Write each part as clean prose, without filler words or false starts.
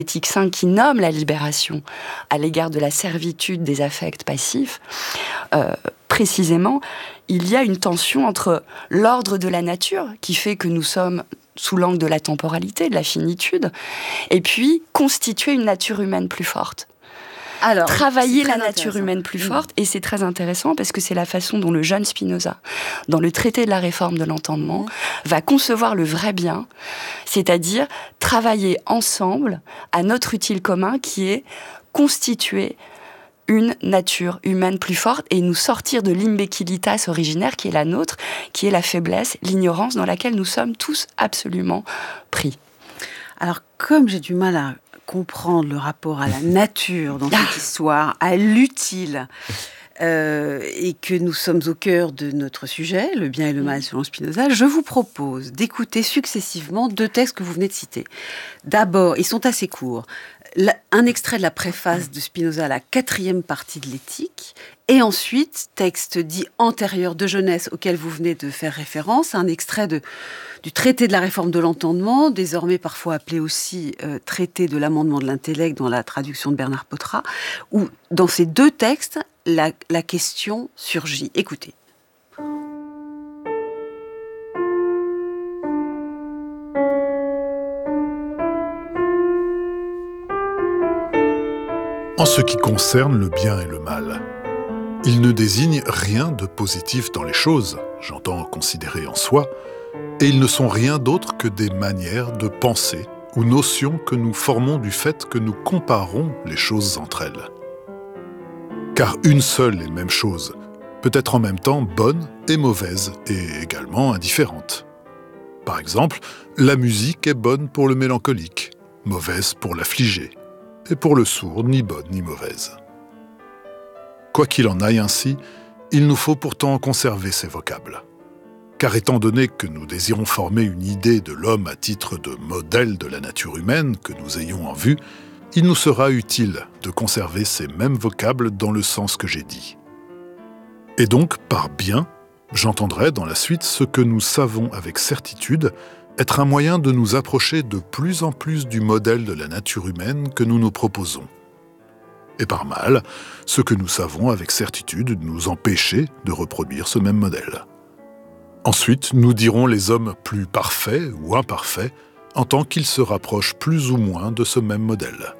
Éthique 5 qui nomme la libération à l'égard de la servitude des affects passifs, précisément, il y a une tension entre l'ordre de la nature, qui fait que nous sommes sous l'angle de la temporalité, de la finitude, et puis constituer une nature humaine plus forte. Alors, travailler la nature humaine plus forte, et c'est très intéressant parce que c'est la façon dont le jeune Spinoza, dans le traité de la réforme de l'entendement, va concevoir le vrai bien, c'est-à-dire travailler ensemble à notre utile commun qui est constituer une nature humaine plus forte et nous sortir de l'imbecilitas originaire qui est la nôtre, qui est la faiblesse, l'ignorance dans laquelle nous sommes tous absolument pris. Alors, comme j'ai du mal à comprendre le rapport à la nature dans cette histoire, à l'utile, et que nous sommes au cœur de notre sujet, le bien et le mal selon Spinoza, je vous propose d'écouter successivement 2 textes que vous venez de citer. D'abord, ils sont assez courts, un extrait de la préface de Spinoza à la 4e partie de l'Éthique, et ensuite, texte dit antérieur de jeunesse auquel vous venez de faire référence, un extrait du traité de la réforme de l'entendement, désormais parfois appelé aussi traité de l'amendement de l'intellect dans la traduction de Bernard Pottrat, où dans ces 2 textes, la question surgit. Écoutez. En ce qui concerne le bien et le mal, il ne désigne rien de positif dans les choses, j'entends considérer en soi, et ils ne sont rien d'autre que des manières de penser ou notions que nous formons du fait que nous comparons les choses entre elles. Car une seule et même chose peut être en même temps bonne et mauvaise, et également indifférente. Par exemple, la musique est bonne pour le mélancolique, mauvaise pour l'affligé, et pour le sourd, ni bonne ni mauvaise. Quoi qu'il en aille ainsi, il nous faut pourtant conserver ces vocables. Car étant donné que nous désirons former une idée de l'homme à titre de modèle de la nature humaine que nous ayons en vue, il nous sera utile de conserver ces mêmes vocables dans le sens que j'ai dit. Et donc, par bien, j'entendrai dans la suite ce que nous savons avec certitude être un moyen de nous approcher de plus en plus du modèle de la nature humaine que nous nous proposons. Et par mal, ce que nous savons avec certitude nous empêcher de reproduire ce même modèle. Ensuite, nous dirons les hommes plus parfaits ou imparfaits en tant qu'ils se rapprochent plus ou moins de ce même modèle.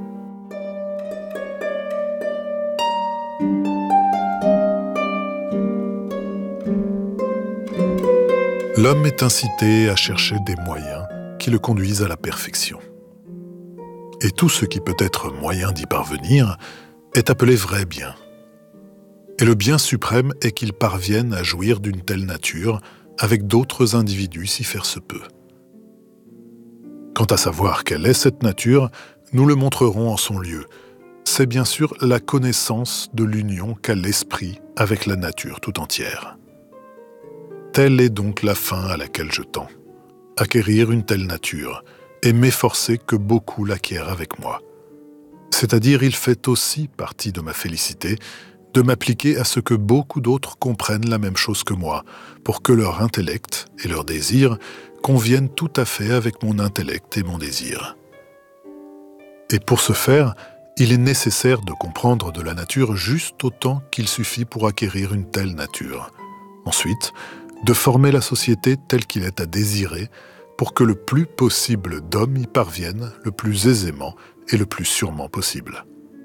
L'homme est incité à chercher des moyens qui le conduisent à la perfection. Et tout ce qui peut être moyen d'y parvenir est appelé vrai bien. Et le bien suprême est qu'il parvienne à jouir d'une telle nature avec d'autres individus si faire se peut. Quant à savoir quelle est cette nature, nous le montrerons en son lieu. C'est bien sûr la connaissance de l'union qu'a l'esprit avec la nature tout entière. Telle est donc la fin à laquelle je tends. Acquérir une telle nature et m'efforcer que beaucoup l'acquièrent avec moi. C'est-à-dire, il fait aussi partie de ma félicité de m'appliquer à ce que beaucoup d'autres comprennent la même chose que moi, pour que leur intellect et leur désir conviennent tout à fait avec mon intellect et mon désir. Et pour ce faire, il est nécessaire de comprendre de la nature juste autant qu'il suffit pour acquérir une telle nature. Ensuite, de former la société telle qu'il est à désirer pour que le plus possible d'hommes y parviennent le plus aisément et le plus sûrement possible.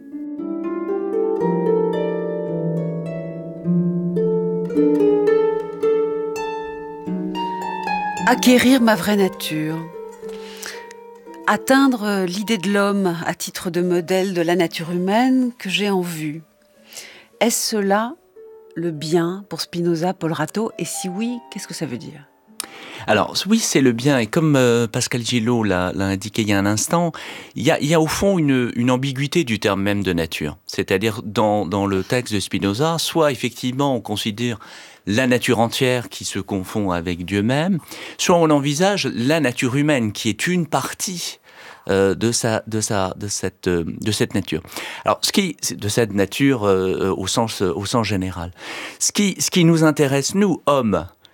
Acquérir ma vraie nature. Atteindre l'idée de l'homme à titre de modèle de la nature humaine que j'ai en vue. Est-ce cela le bien pour Spinoza, Paul Rateau? Et si oui, qu'est-ce que ça veut dire? Alors oui, c'est le bien, et comme Pascal Gillot l'a indiqué il y a un instant, il y a au fond une ambiguïté du terme même de nature. C'est-à-dire dans le texte de Spinoza, soit effectivement on considère la nature entière qui se confond avec Dieu même, soit on envisage la nature humaine qui est une partie de cette nature. Alors, de cette nature au sens général. Ce qui nous intéresse, nous, hommes,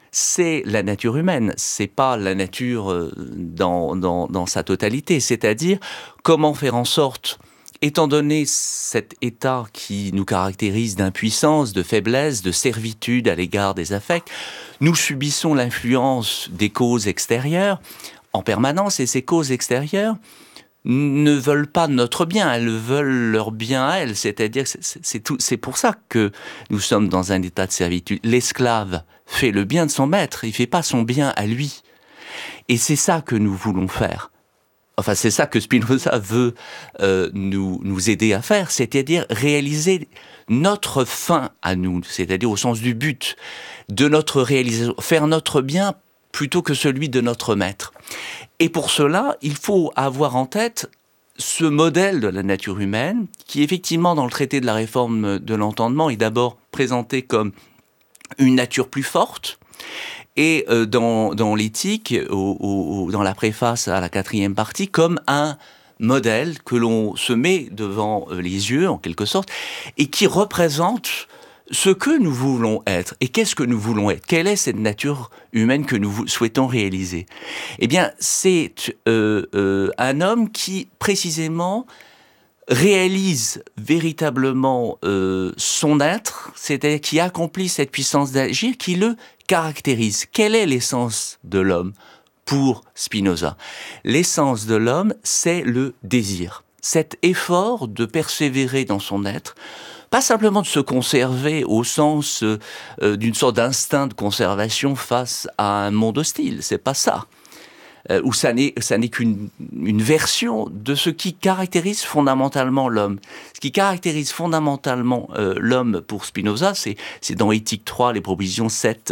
c'est la nature humaine, c'est pas la nature dans sa totalité. C'est-à-dire, comment faire en sorte, étant donné cet état qui nous caractérise d'impuissance, de faiblesse, de servitude à l'égard des affects, nous subissons l'influence des causes extérieures en permanence, et ces causes extérieures ne veulent pas notre bien, elles veulent leur bien à elles. C'est-à-dire, c'est pour ça que nous sommes dans un état de servitude. L'esclave fait le bien de son maître, il fait pas son bien à lui. Et c'est ça que nous voulons faire. Enfin, c'est ça que Spinoza veut nous aider à faire, c'est-à-dire réaliser notre fin à nous, c'est-à-dire au sens du but de notre réalisation, faire notre bien plutôt que celui de notre maître. Et pour cela, il faut avoir en tête ce modèle de la nature humaine, qui effectivement dans le traité de la réforme de l'entendement est d'abord présenté comme une nature plus forte, et dans l'éthique, dans la préface à la 4e partie, comme un modèle que l'on se met devant les yeux, en quelque sorte, et qui représente ce que nous voulons être. Et qu'est-ce que nous voulons être? Quelle est cette nature humaine que nous souhaitons réaliser? Eh bien, c'est un homme qui, précisément, réalise véritablement son être, c'est-à-dire qui accomplit cette puissance d'agir, qui le caractérise. Quelle est l'essence de l'homme pour Spinoza? L'essence de l'homme, c'est le désir. Cet effort de persévérer dans son être, pas simplement de se conserver au sens d'une sorte d'instinct de conservation face à un monde hostile, c'est pas ça. Ou ça n'est qu'une version de ce qui caractérise fondamentalement l'homme. Ce qui caractérise fondamentalement l'homme pour Spinoza, c'est dans Éthique 3, les propositions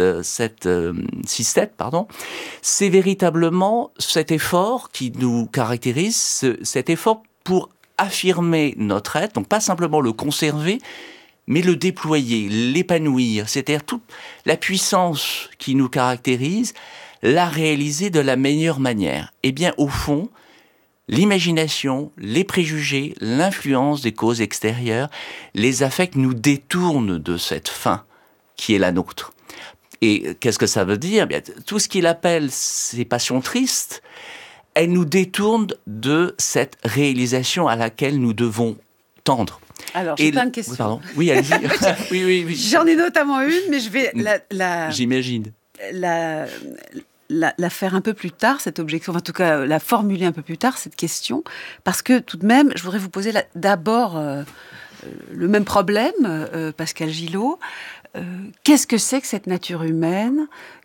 6-7, c'est véritablement cet effort qui nous caractérise, cet effort pour affirmer notre être, donc pas simplement le conserver, mais le déployer, l'épanouir, c'est-à-dire toute la puissance qui nous caractérise, la réaliser de la meilleure manière. Eh bien, au fond, l'imagination, les préjugés, l'influence des causes extérieures, les affects nous détournent de cette fin qui est la nôtre. Et qu'est-ce que ça veut dire? Bien, tout ce qu'il appelle ces passions tristes, elles nous détournent de cette réalisation à laquelle nous devons tendre. Alors, j'ai plein de questions. Pardon. Oui, allez-y. oui. J'en ai notamment une, mais je vais J'imagine. La faire un peu plus tard, cette objection, en tout cas la formuler un peu plus tard, cette question, parce que tout de même, je voudrais vous poser d'abord le même problème, Pascal Gillot. Qu'est-ce que c'est que cette nature humaine,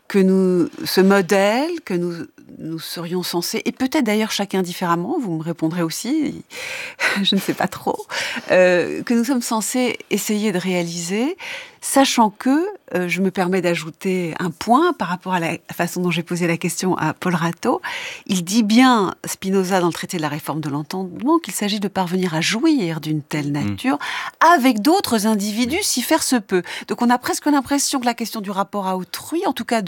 ce modèle que nous serions censés, et peut-être d'ailleurs chacun différemment, vous me répondrez aussi, je ne sais pas trop, que nous sommes censés essayer de réaliser, sachant que, je me permets d'ajouter un point par rapport à la façon dont j'ai posé la question à Paul Ratto, il dit bien, Spinoza, dans le traité de la réforme de l'entendement, qu'il s'agit de parvenir à jouir d'une telle nature avec d'autres individus, si faire se peut. Donc on a presque l'impression que la question du rapport à autrui, en tout cas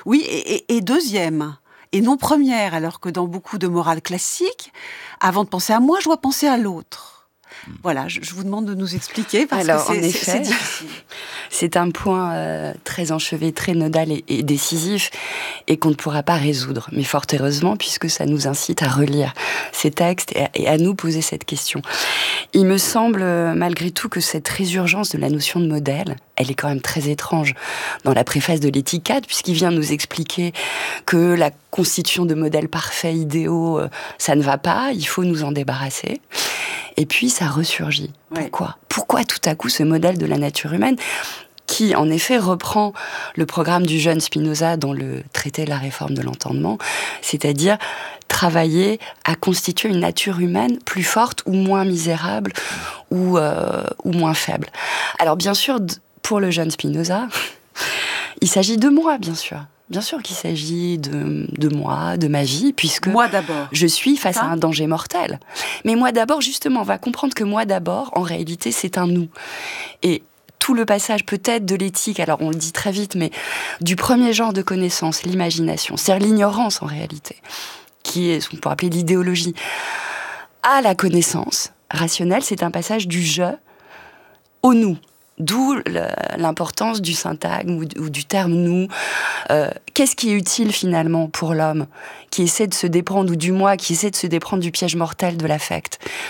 est deuxième, et non première, alors que dans beaucoup de morales classiques, avant de penser à moi, je dois penser à l'autre. Voilà, je vous demande de nous expliquer, parce que c'est difficile. C'est un point très enchevêtré, nodal et décisif, et qu'on ne pourra pas résoudre. Mais fort heureusement, puisque ça nous incite à relire ces textes et à nous poser cette question. Il me semble, malgré tout, que cette résurgence de la notion de modèle, elle est quand même très étrange dans la préface de l'Éthique 4, puisqu'il vient nous expliquer que la constitution de modèles parfaits, idéaux, ça ne va pas, il faut nous en débarrasser. Et puis ça ressurgit. Pourquoi ? Pourquoi tout à coup ce modèle de la nature humaine qui, en effet, reprend le programme du jeune Spinoza dans le traité de la réforme de l'entendement, c'est-à-dire travailler à constituer une nature humaine plus forte ou moins misérable ou moins faible. Alors bien sûr, pour le jeune Spinoza, il s'agit de moi, bien sûr. Bien sûr qu'il s'agit de moi, de ma vie, puisque moi d'abord. Je suis face à un danger mortel. Mais moi d'abord, justement, on va comprendre que moi d'abord, en réalité, c'est un nous. Et tout le passage peut-être de l'éthique, alors on le dit très vite, mais du premier genre de connaissance, l'imagination, c'est-à-dire l'ignorance en réalité, qui est ce qu'on pourrait appeler l'idéologie, à la connaissance rationnelle, c'est un passage du je au nous. D'où l'importance du syntagme ou du terme « nous ». Qu'est-ce qui est utile finalement pour l'homme qui essaie de se déprendre, ou du moins qui essaie de se déprendre du piège mortel de l'affect?